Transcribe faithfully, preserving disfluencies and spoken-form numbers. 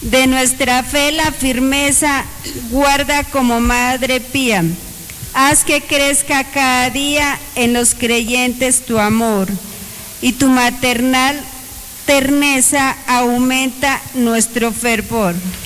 De nuestra fe la firmeza guarda como Madre pía. Haz que crezca cada día en los creyentes tu amor, y tu maternal terneza aumenta nuestro fervor.